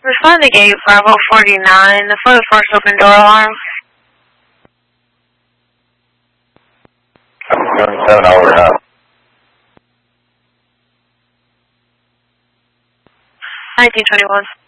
Respond to gate 5049, for the first open door alarm. 7 over half. 1921.